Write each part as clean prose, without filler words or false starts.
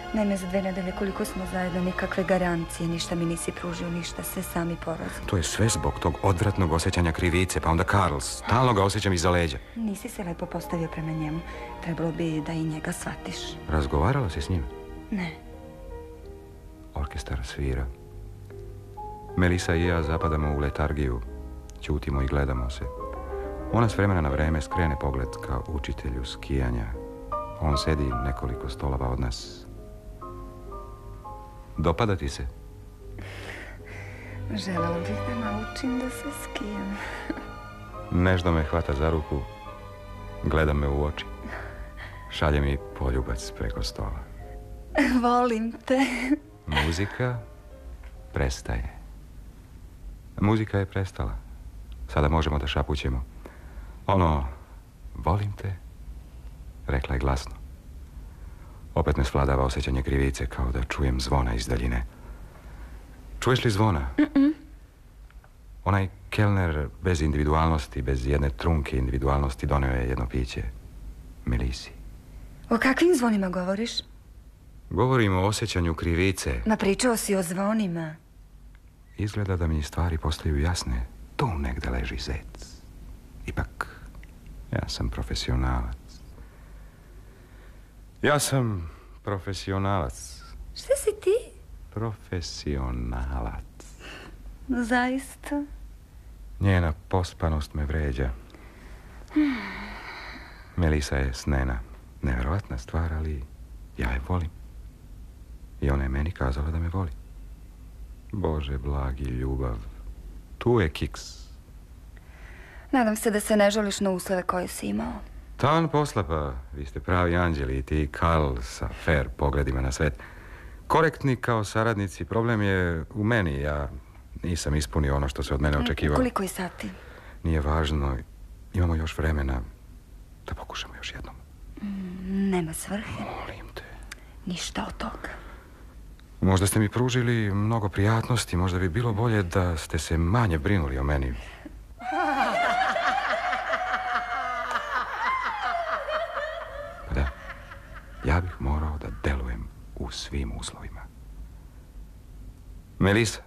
Naime, za 2 nedelje koliko smo zajedno, nikakve garancije, ništa mi nisi pružio, ništa, sve sami porazi. To je sve zbog tog odvratnog osjećanja krivice, pa onda Karl, stalno ga osjećam iza leđa. Nisi se lepo postavio prema njemu. Trebalo bi da i njega shvatiš. Razgovarala si s njim? Ne. Orkestar svira. Melisa i ja zapadamo u letargiju. Ćutimo i gledamo se. Ona s vremena na vreme skrene pogled kao učitelju skijanja. On sedi nekoliko stolova od nas. Dopada ti se? Želela bih da naučim da se skijam. Nežno me hvata za ruku. Gleda me u oči. Šalje mi poljubac preko stola. Volim te. Muzika prestaje. Muzika je prestala. Sada možemo da šapućemo. Ono, volim te, rekla je glasno. Opet me svladava osjećanje krivice, kao da čujem zvona iz daljine. Čuješ li zvona? Onaj kelner bez individualnosti, bez jedne trunke individualnosti doneo je jedno piće. Melisi. O kakvim zvonima govoriš? Govorim o osjećanju krivice. Ma pričao si o zvonima. Izgleda da mi stvari postaju jasne. Tu negde leži zec. Ipak, ja sam profesionalac. Ja sam profesionalac. Šta si ti? Profesionalac. Zaista? Njena pospanost me vređa. Melisa je snena. Nevjerovatna stvar, ali ja je volim. I ona je meni kazala da me voli. Bože, blagi ljubav. Tu je kiks. Nadam se da se ne žališ na uslove koje si imao. Tavan posla, pa vi ste pravi anđeli i ti Karl sa fair pogledima na svet. Korektni kao saradnici, problem je u meni. Ja nisam ispunio ono što se od mene očekivalo. Koliko je sati? Nije važno. Imamo još vremena da pokušamo još jednom. Nema svrhe. Molim te. Ništa od toga. Možda ste mi pružili mnogo prijatnosti. Možda bi bilo bolje da ste se manje brinuli o meni. Da, ja bih morao da delujem u svim uslovima. Melisa.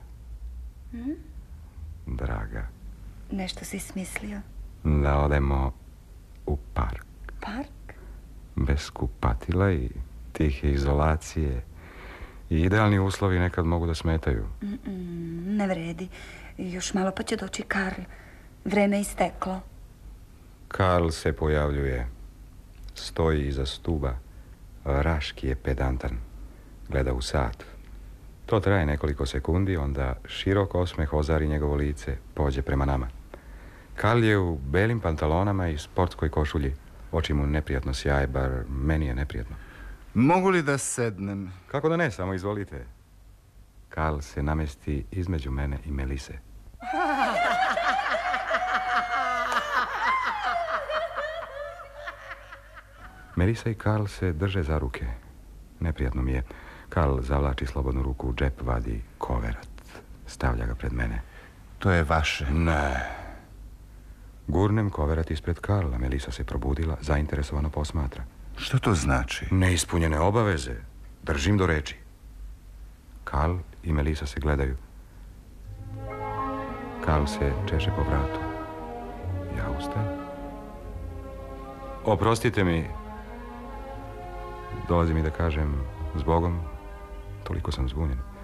Draga. Nešto si smislio? Da odemo u park. Park? Bez kupatila i tihe izolacije. I idealni uslovi nekad mogu da smetaju. Ne vredi. Još malo pa će doći Karl. Vreme je isteklo. Karl se pojavljuje. Stoji iza stuba. Raški je pedantan. Gleda u sat. To traje nekoliko sekundi, onda širok osmeh ozari njegovo lice, pođe prema nama. Karl je u belim pantalonama i sportskoj košulji. Oči mu neprijatno sjaje, bar meni je neprijatno. Mogu li da sednem? Kako da ne, samo izvolite. Karl se namesti između mene i Melise. Melisa i Karl se drže za ruke. Neprijatno mi je. Karl zavlači slobodnu ruku u džep, vadi koverat. Stavlja ga pred mene. To je vaše. Ne. Gurnem koverat ispred Karla. Melisa se probudila, zainteresovano posmatra. Što to znači? Neispunjene obaveze. Držim do reči. Karl i Melisa se gledaju. Karl se češe po vratu. Ja ustajem. Oprostite mi. Dolazi mi da kažem zbogom. Toliko sam zbunjen.